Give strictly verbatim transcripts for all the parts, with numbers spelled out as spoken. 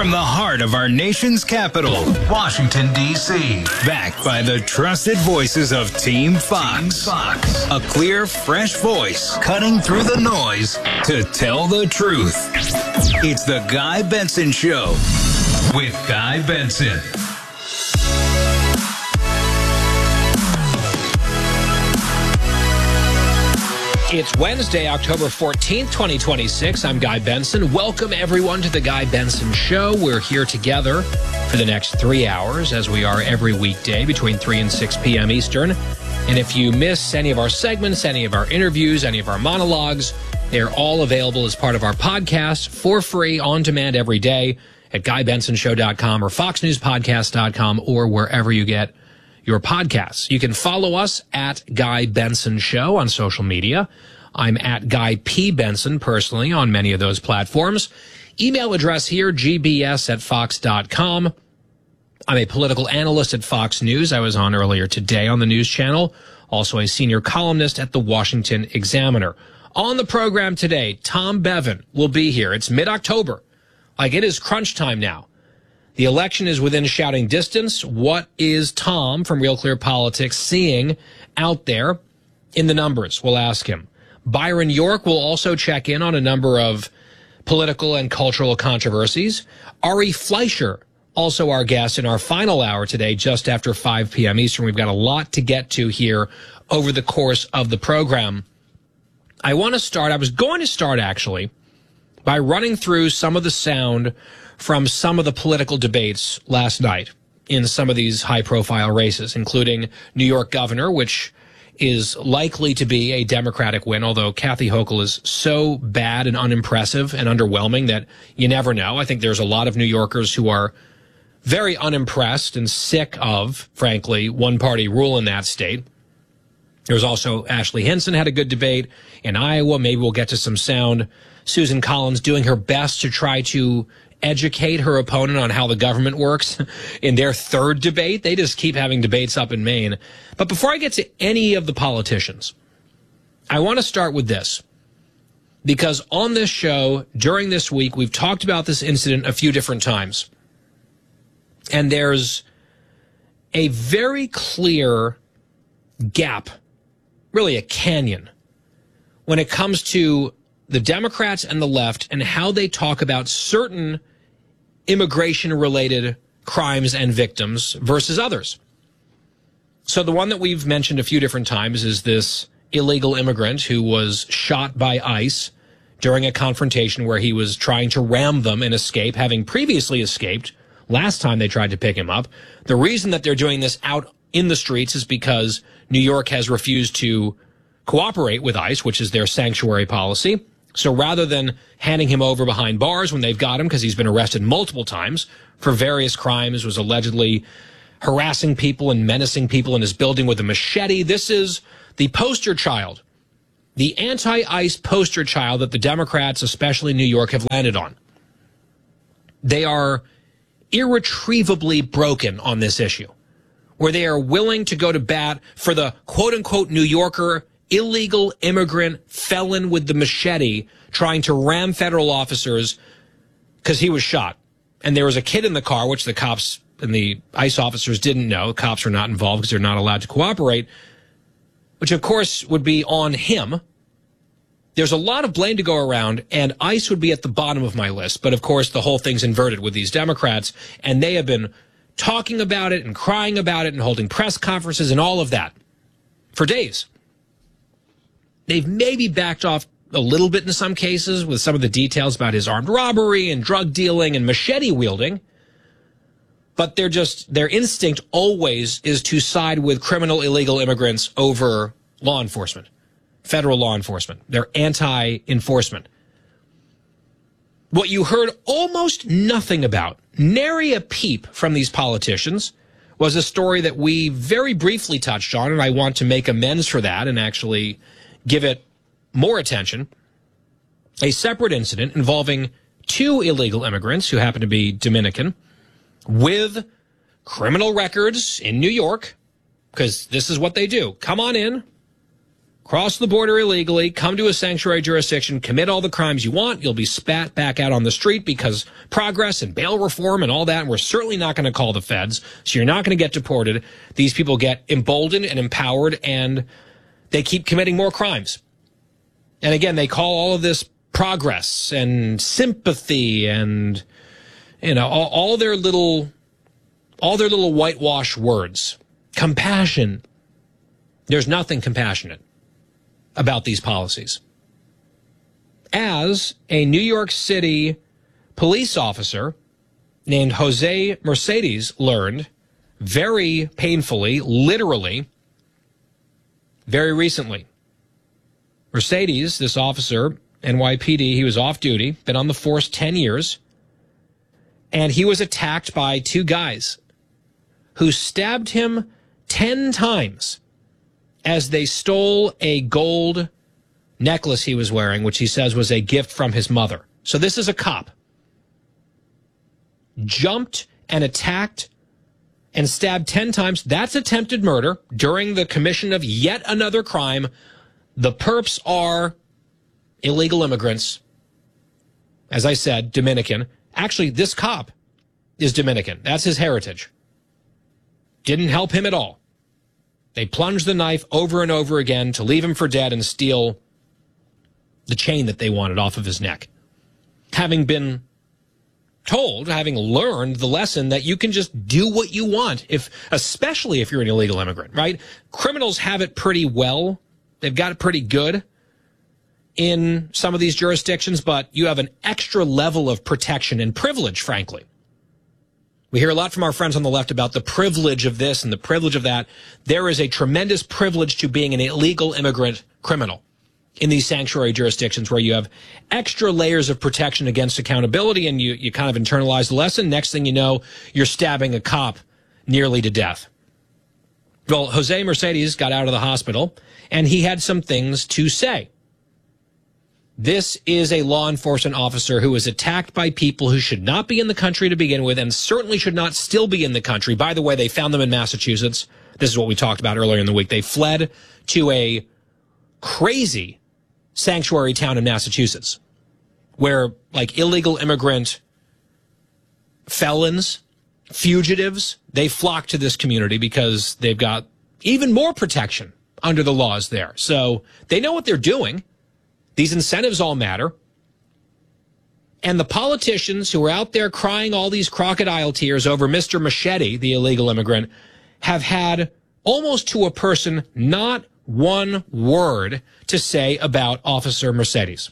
From the heart of our nation's capital, Washington, D C Backed by the trusted voices of Team Fox. Team Fox. A clear, fresh voice cutting through the noise to tell the truth. It's the Guy Benson Show with Guy Benson. It's Wednesday, October fourteenth, twenty twenty-six. I'm Guy Benson. Welcome, everyone, to the Guy Benson Show. We're here together for the next three hours, as we are every weekday between three and six p.m. Eastern. And if you miss any of our segments, any of our interviews, any of our monologues, they're all available as part of our podcast for free, on demand every day at guy benson show dot com or fox news podcast dot com or wherever you get your podcasts. You can follow us at Guy Benson Show on social media. I'm at Guy P. Benson personally on many of those platforms. Email address here, g b s at fox dot com. I'm a political analyst at Fox News. I was on earlier today on the news channel. Also a senior columnist at the Washington Examiner. On the program today, Tom Bevan will be here. It's mid-October. Like, it is crunch time now. The election is within shouting distance. What is Tom from Real Clear Politics seeing out there in the numbers? We'll ask him. Byron York will also check in on a number of political and cultural controversies. Ari Fleischer, also our guest in our final hour today, just after five p.m. Eastern. We've got a lot to get to here over the course of the program. I want to start, I was going to start actually, by running through some of the sound from some of the political debates last night in some of these high-profile races, including New York governor, which is likely to be a Democratic win, although Kathy Hochul is so bad and unimpressive and underwhelming that you never know. I think there's a lot of New Yorkers who are very unimpressed and sick of, frankly, one-party rule in that state. There's also Ashley Hinson had a good debate in Iowa. Maybe we'll get to some sound. Susan Collins doing her best to try to educate her opponent on how the government works in their third debate. They just keep having debates up in Maine. But before I get to any of the politicians, I want to start with this. Because on this show, during this week, we've talked about this incident a few different times. And there's a very clear gap, really a canyon, when it comes to the Democrats and the left and how they talk about certain immigration-related crimes and victims versus others. So the one that we've mentioned a few different times is this illegal immigrant who was shot by ICE during a confrontation where he was trying to ram them and escape, having previously escaped last time they tried to pick him up. The reason that they're doing this out in the streets is because New York has refused to cooperate with ICE, which is their sanctuary policy. So rather than handing him over behind bars when they've got him, because he's been arrested multiple times for various crimes, was allegedly harassing people and menacing people in his building with a machete, this is the poster child, the anti-ICE poster child that the Democrats, especially New York, have landed on. They are irretrievably broken on this issue, where they are willing to go to bat for the quote-unquote New Yorker illegal immigrant felon with the machete trying to ram federal officers because he was shot. And there was a kid in the car, which the cops and the ICE officers didn't know. The cops are not involved because they're not allowed to cooperate, which, of course, would be on him. There's a lot of blame to go around, and ICE would be at the bottom of my list. But, of course, the whole thing's inverted with these Democrats, and they have been talking about it and crying about it and holding press conferences and all of that for days. They've maybe backed off a little bit in some cases with some of the details about his armed robbery and drug dealing and machete wielding. But they're just, their instinct always is to side with criminal illegal immigrants over law enforcement, federal law enforcement. They're anti-enforcement. What you heard almost nothing about, nary a peep from these politicians, was a story that we very briefly touched on, and I want to make amends for that and actually give it more attention. A separate incident involving two illegal immigrants who happen to be Dominican with criminal records in New York, because this is what they do. Come on in, cross the border illegally, come to a sanctuary jurisdiction, commit all the crimes you want. You'll be spat back out on the street because progress and bail reform and all that. And we're certainly not going to call the feds. So you're not going to get deported. These people get emboldened and empowered, and they keep committing more crimes. And again, they call all of this progress and sympathy and, you know, all, all their little, all their little whitewash words. Compassion. There's nothing compassionate about these policies. As a New York City police officer named Jose Mercedes learned very painfully, literally, very recently. Mercedes, this officer, N Y P D, he was off duty, been on the force ten years, and he was attacked by two guys who stabbed him ten times as they stole a gold necklace he was wearing, which he says was a gift from his mother. So this is a cop. Jumped and attacked and stabbed ten times. That's attempted murder during the commission of yet another crime. The perps are illegal immigrants. As I said, Dominican. Actually, this cop is Dominican. That's his heritage. Didn't help him at all. They plunged the knife over and over again to leave him for dead and steal the chain that they wanted off of his neck. Having been told, having learned the lesson that you can just do what you want, if, especially if you're an illegal immigrant, right? Criminals have it pretty well. They've got it pretty good in some of these jurisdictions, but you have an extra level of protection and privilege, frankly. We hear a lot from our friends on the left about the privilege of this and the privilege of that. There is a tremendous privilege to being an illegal immigrant criminal in these sanctuary jurisdictions where you have extra layers of protection against accountability, and you, you kind of internalize the lesson. Next thing you know, you're stabbing a cop nearly to death. Well, Jose Mercedes got out of the hospital, and he had some things to say. This is a law enforcement officer who was attacked by people who should not be in the country to begin with and certainly should not still be in the country. By the way, they found them in Massachusetts. This is what we talked about earlier in the week. They fled to a crazy sanctuary town in Massachusetts where, like, illegal immigrant felons, fugitives, they flock to this community because they've got even more protection under the laws there. So they know what they're doing. These incentives all matter. And the politicians who are out there crying all these crocodile tears over Mister Machete, the illegal immigrant, have had almost to a person not one word to say about Officer Mercedes.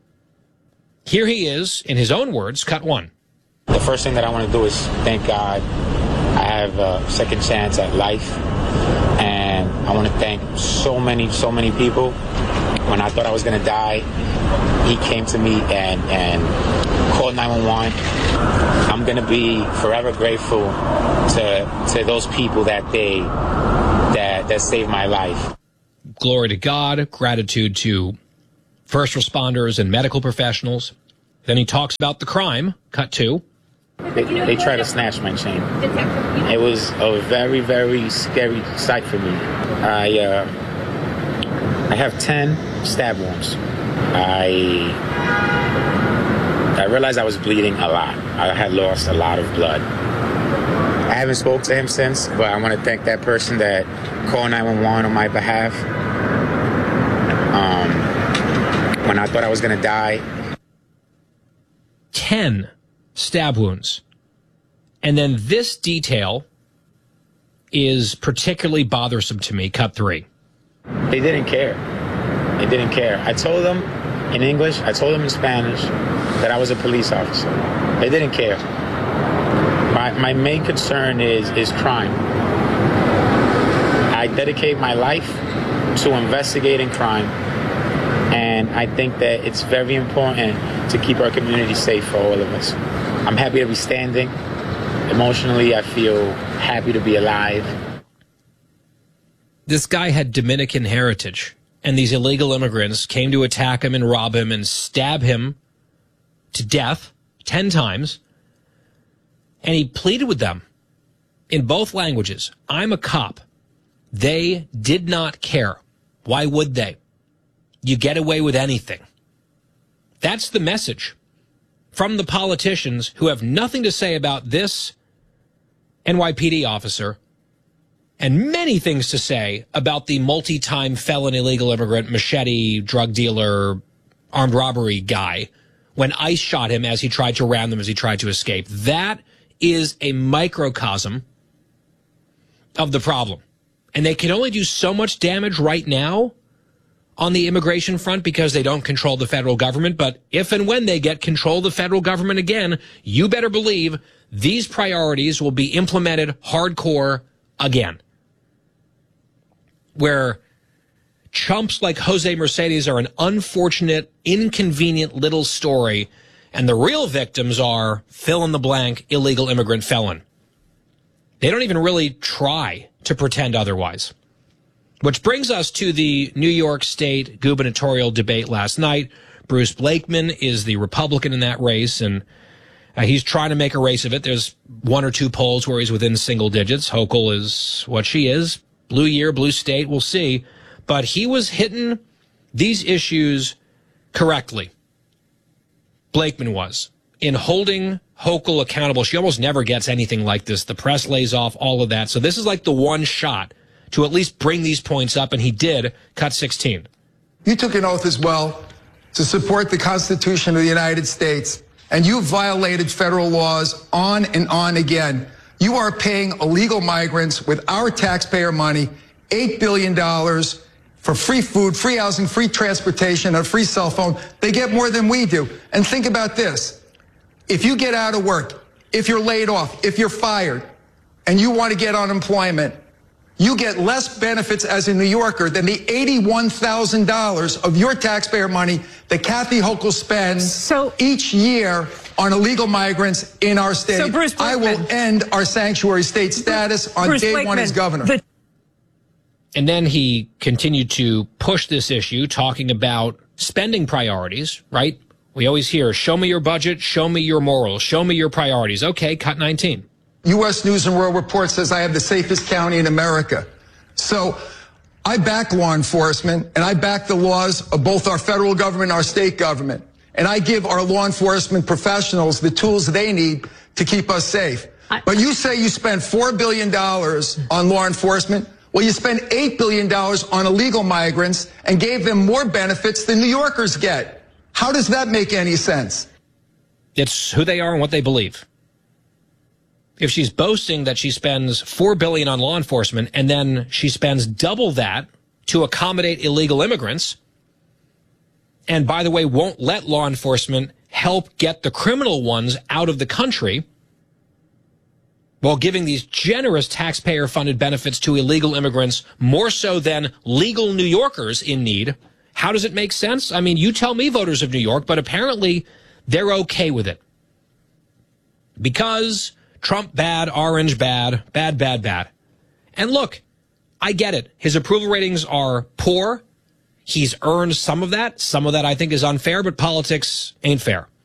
Here he is, in his own words, cut one. The first thing that I want to do is thank God I have a second chance at life. And I want to thank so many, so many people. When I thought I was going to die, he came to me and, and called nine one one. I'm going to be forever grateful to to those people that they that that saved my life. Glory to God, gratitude to first responders and medical professionals. Then he talks about the crime, cut two. They, they tried to snatch my chain. It was a very, very scary sight for me. I uh, I have ten stab wounds. I I realized I was bleeding a lot. I had lost a lot of blood. I haven't spoke to him since, but I want to thank that person that called nine one one on my behalf. Um, when I thought I was going to die. Ten stab wounds. And then this detail is particularly bothersome to me, cut three. They didn't care. They didn't care. I told them in English, I told them in Spanish that I was a police officer. They didn't care. My, my main concern is, is crime. I dedicate my life to investigating crime. And I think that it's very important to keep our community safe for all of us. I'm happy to be standing. Emotionally, I feel happy to be alive. This guy had Dominican heritage, and these illegal immigrants came to attack him and rob him and stab him to death ten times. And he pleaded with them in both languages. I'm a cop. They did not care. Why would they? You get away with anything. That's the message from the politicians who have nothing to say about this N Y P D officer and many things to say about the multi-time felon illegal immigrant, machete, drug dealer, armed robbery guy when ICE shot him as he tried to ram them as he tried to escape. That is a microcosm of the problem. And they can only do so much damage right now on the immigration front because they don't control the federal government. But if and when they get control of the federal government again, you better believe these priorities will be implemented hardcore again. Where chumps like Jose Mercedes are an unfortunate, inconvenient little story, and the real victims are fill-in-the-blank illegal immigrant felon. They don't even really try to pretend otherwise. Which brings us to the New York State gubernatorial debate last night. Bruce Blakeman is the Republican in that race, and uh, he's trying to make a race of it. There's one or two polls where he's within single digits. Hochul is what she is. Blue year, blue state, we'll see. But he was hitting these issues correctly. Blakeman was. In holding Hochul accountable, she almost never gets anything like this. The press lays off all of that. So this is like the one shot to at least bring these points up, and he did cut sixteen. You took an oath as well to support the Constitution of the United States, and you violated federal laws on and on again. You are paying illegal migrants with our taxpayer money eight billion dollars for free food, free housing, free transportation, a free cell phone. They get more than we do. And think about this. If you get out of work, if you're laid off, if you're fired, and you want to get unemployment, you get less benefits as a New Yorker than the eighty-one thousand dollars of your taxpayer money that Kathy Hochul spends so, each year on illegal migrants in our state. So Bruce I will end our sanctuary state status on Bruce day Blakeman, one as governor. The- and then he continued to push this issue, talking about spending priorities, right? We always hear, show me your budget, show me your morals, show me your priorities. Okay, cut nineteen. U S News and World Report says I have the safest county in America. So I back law enforcement, and I back the laws of both our federal government and our state government. And I give our law enforcement professionals the tools they need to keep us safe. I- but you say you spend four billion dollars on law enforcement. Well, you spend eight billion dollars on illegal migrants and gave them more benefits than New Yorkers get. How does that make any sense? It's who they are and what they believe. If she's boasting that she spends four billion dollars on law enforcement and then she spends double that to accommodate illegal immigrants, and by the way, won't let law enforcement help get the criminal ones out of the country while giving these generous taxpayer-funded benefits to illegal immigrants more so than legal New Yorkers in need, how does it make sense? I mean, you tell me, voters of New York, but apparently they're okay with it. Because Trump bad, orange bad, bad, bad, bad. And look, I get it. His approval ratings are poor. He's earned some of that. Some of that I think is unfair, but politics ain't fair.